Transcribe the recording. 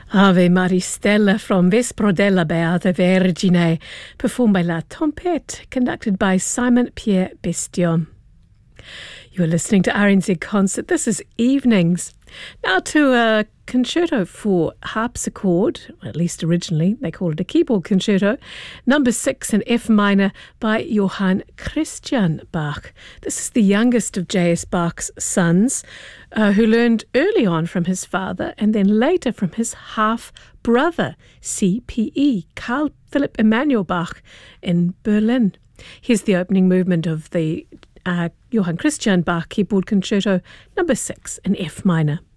Ave Maristella from Vespro della Beata Vergine, performed by La Tempête, conducted by Simon Pierre Bestion. You're listening to RNZ Concert. This is Evenings. Now to a concerto for harpsichord, at least originally they called it a keyboard concerto, number 6 in F minor by Johann Christian Bach. This is the youngest of J.S. Bach's sons, who learned early on from his father and then later from his half-brother, CPE, Carl Philipp Emanuel Bach, in Berlin. Here's the opening movement of the Johann Christian Bach keyboard concerto number 6 in F minor.